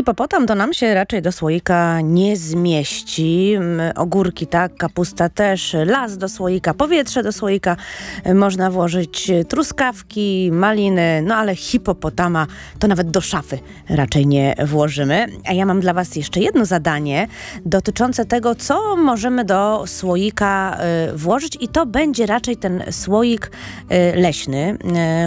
Hipopotam to nam się raczej do słoika nie zmieści. Ogórki tak, kapusta też, las do słoika, powietrze do słoika. Można włożyć truskawki, maliny, no ale hipopotama to nawet do szafy raczej nie włożymy. A ja mam dla was jeszcze jedno zadanie dotyczące tego, co możemy do słoika włożyć i to będzie raczej ten słoik leśny,